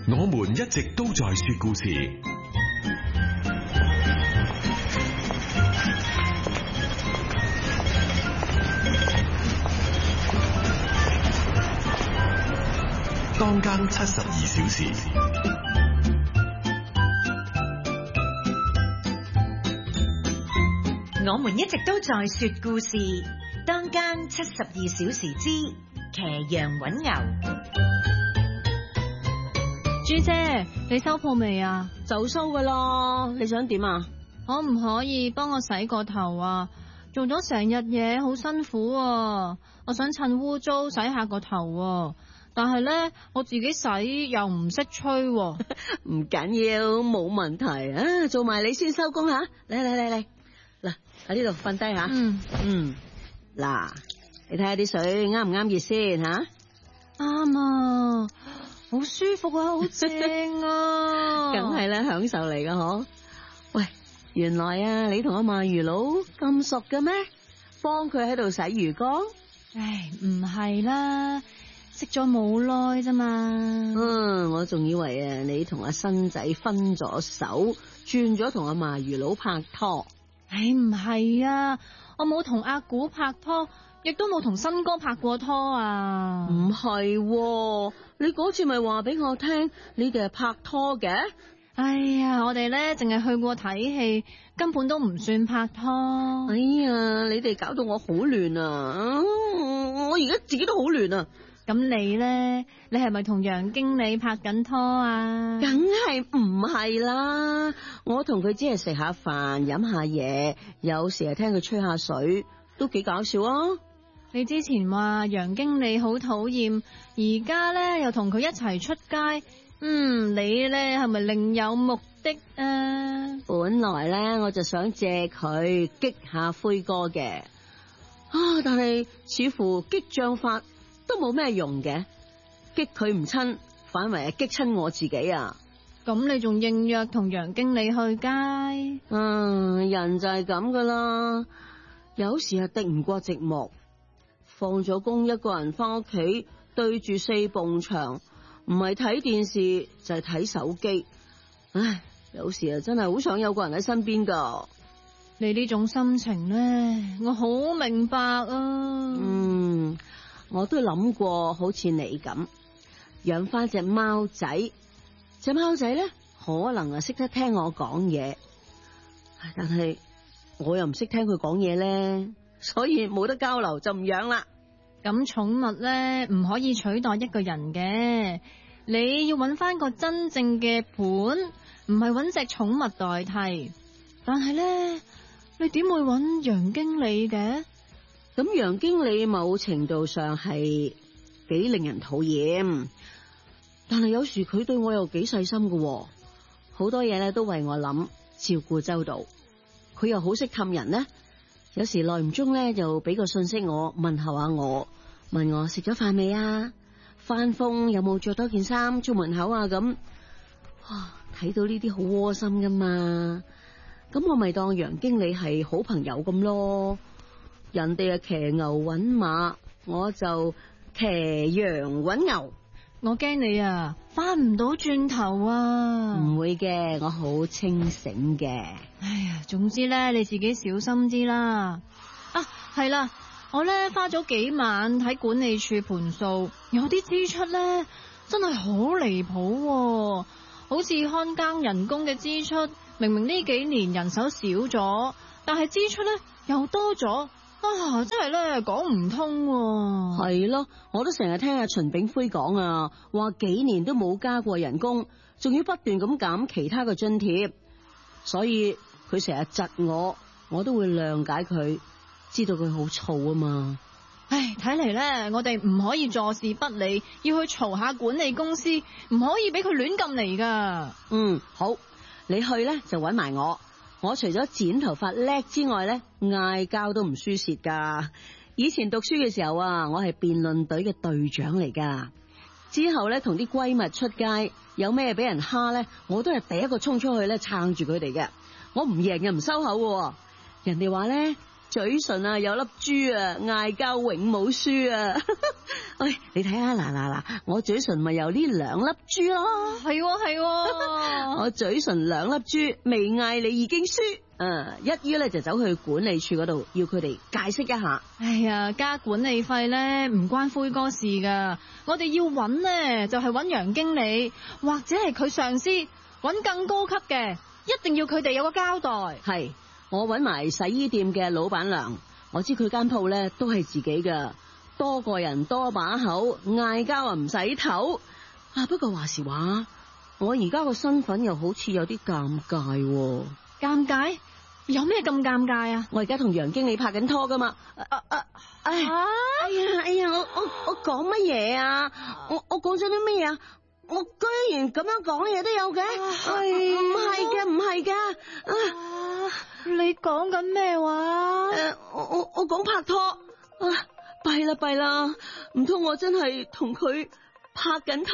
我們一直都在說故事。當間72小時。 我們一直都在說故事。當間72小時之騎羊搵牛。 朱姐，你收鋪未啊？ 就收噶啦，你想點啊？ 可唔可以幫我洗個頭啊？做咗成日嘢，好辛苦啊！我想趁污糟洗下個頭啊，但係呢，我自己洗又唔識吹啊。 唔緊要，冇問題啊！做埋你先收工吓，嚟，嗱喺呢度瞓低吓。嗱，你睇下啲水啱唔啱熱先吓？ 啱啊！好舒服啊，好正啊！ 梗係啦，享受嚟噶嗬。喂，原來啊，你同阿賣魚佬咁熟嘅咩？幫佢喺度洗魚缸？ 唉，唔係啦，識咗冇耐咋嘛。 我仲以為啊，你同阿新仔分咗手，轉咗同阿賣魚佬拍拖。 唉，唔係啊，我冇同阿古拍拖，亦都冇同新哥拍過拖啊。 唔係，你嗰次咪話俾我聽，你哋係拍拖嘅？ 哎呀，我哋咧淨係去過睇戲，根本都唔算拍拖。 哎呀，你哋搞到我好亂啊！我而家自己都好亂啊！ 咁你咧，你係咪同楊經理拍緊拖啊？ 梗係唔係啦，我同佢只係食下飯、飲下嘢，有時係聽佢吹下水，都幾搞笑啊！ 你之前話楊經理好討厭，而家咧又同佢一齊出街，你咧係咪另有目的啊？ 本來咧我就想借佢激下輝哥嘅，但係似乎激將法都冇咩用嘅，激佢唔親，反為係激親我自己啊！ 咁你仲應約同楊經理去街？ 人就係咁噶啦，有時係敵唔過寂寞。放咗工一個人翻屋企，對住4埲牆，唔係睇電視就係睇手機。唉，有時啊真係好想有個人喺身邊噶。 你呢種心情呢，我好明白啊。 我都諗過好似你咁養翻隻貓仔，隻貓仔咧可能啊識得聽我講嘢，但係我又唔識聽佢講嘢咧。所以冇得交流就唔養啦。 咁寵物咧唔可以取代一個人嘅，你要搵翻個真正嘅伴，唔係搵隻寵物代替。但係咧，你點會搵楊經理嘅？ 咁楊經理某程度上係幾令人討厭，但係有時佢對我又幾細心㗎，好多嘢咧都為我諗，照顧周到。佢又好識氹人呢。有時耐唔中咧，就俾個信息我，問候下我，問我食咗飯未啊？翻風有冇着多件衫出門口啊？咁，睇到呢啲好窩心噶嘛。咁我咪當楊經理係好朋友咁咯。人哋啊騎牛搵馬，我就騎羊搵牛。 我驚你啊，翻唔到轉頭啊！ 唔會嘅，我好清醒嘅。 哎呀，總之咧，你自己小心啲啦。係啦，我咧花咗幾晚喺管理處盤數，有啲支出咧真係好離譜，好似看更人工嘅支出，明明呢幾年人手少咗，但係支出咧又多咗。真係咧講唔通。 係咯，我都成日聽阿秦炳輝講啊，話幾年都冇加過人工，仲要不斷咁減其他嘅津貼，所以佢成日窒我，我都會諒解佢，知道佢好燥啊嘛。 唉，睇嚟咧，我哋唔可以坐視不理，要去嘈下管理公司，唔可以俾佢亂咁嚟噶。 好，你去咧就搵埋我。我除咗剪頭髮叻之外咧，嗌交都唔輸蝕噶。以前讀書嘅時候啊，我係辯論隊嘅隊長嚟噶。之後咧同啲閨蜜出街，有咩俾人蝦咧，我都係第一個衝出去咧撐住佢哋嘅。我唔贏又唔收口嘅。人哋話咧， 嘴唇啊有粒珠啊，嗌交永冇輸啊！喂，你睇下嗱，我嘴唇咪有呢兩粒珠咯， 係我嘴唇兩粒珠，未嗌你已經輸。一於咧就走去管理處嗰度，要佢哋解釋一下。 哎呀，加管理費咧唔關灰哥事噶，我哋要揾呢，就係揾楊經理或者係佢上司，揾更高級嘅，一定要佢哋有個交代。 係，我揾埋洗衣店嘅老闆娘，我知佢間鋪咧都係自己噶，多個人多把口，嗌交啊唔使唞。不過話時話，我而家個身份又好似有啲尷尬喎。 尷尬？有咩咁尷尬啊？ 我而家同楊經理拍緊拖噶嘛。哎呀，我講乜嘢啊？我講咗啲咩啊？我居然咁樣講嘢都有嘅？唔係嘅。 你講緊咩話？ 我講拍拖。弊啦，唔通我真係同佢拍緊拖？